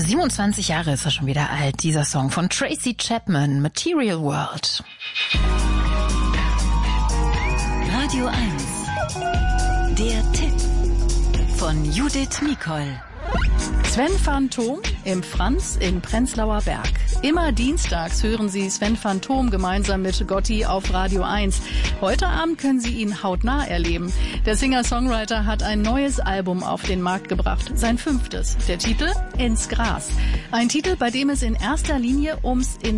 27 Jahre ist er schon wieder alt, dieser Song von Tracy Chapman, Material World. Radio 1, der Tipp von Judith Mikol. Sven Phantom im Franz in Prenzlauer Berg. Immer dienstags hören Sie Sven Phantom gemeinsam mit Gotti auf Radio 1. Heute Abend können Sie ihn hautnah erleben. Der Singer-Songwriter hat ein neues Album auf den Markt gebracht, sein 5. Der Titel Ins Gras. Ein Titel, bei dem es in erster Linie ums